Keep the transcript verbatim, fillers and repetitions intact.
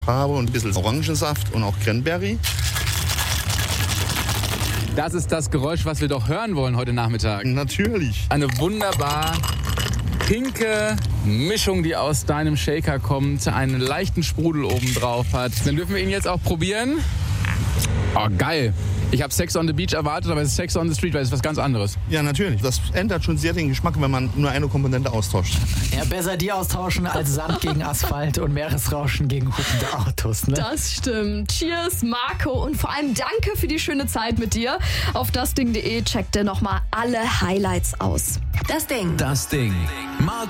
Farbe und ein bisschen Orangensaft und auch Cranberry. Das ist das Geräusch, was wir doch hören wollen heute Nachmittag. Natürlich. Eine wunderbar pinke Mischung, die aus deinem Shaker kommt, einen leichten Sprudel oben drauf hat. Dann dürfen wir ihn jetzt auch probieren. Oh, geil. Ich habe Sex on the Beach erwartet, aber es ist Sex on the Street, weil es ist was ganz anderes. Ja, natürlich. Das ändert schon sehr den Geschmack, wenn man nur eine Komponente austauscht. Ja, besser die austauschen als Sand gegen Asphalt und Meeresrauschen gegen hupende Autos. Ne? Das stimmt. Cheers, Marco. Und vor allem danke für die schöne Zeit mit dir. Auf dasding punkt de checkt ihr nochmal alle Highlights aus. Das Ding. Das Ding. Marco